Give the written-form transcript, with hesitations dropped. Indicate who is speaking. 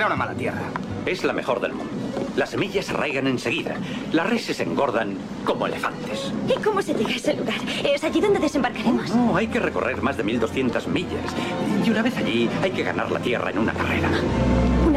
Speaker 1: una mala tierra.
Speaker 2: Es la mejor del mundo. Las semillas arraigan enseguida. Las reses engordan como elefantes.
Speaker 3: ¿Y cómo se llega a ese lugar? ¿Es allí donde desembarcaremos?
Speaker 2: No, hay que recorrer más de 1200 millas. Y una vez allí, hay que ganar la tierra en una carrera.